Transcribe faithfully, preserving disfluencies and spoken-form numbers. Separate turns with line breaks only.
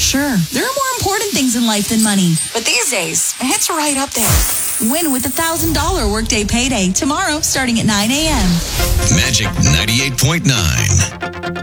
Sure, there are more important things in life than money.
But these days, it's right up there.
Win with a one thousand dollars Workday Payday tomorrow starting at nine a.m.
Magic ninety-eight point nine.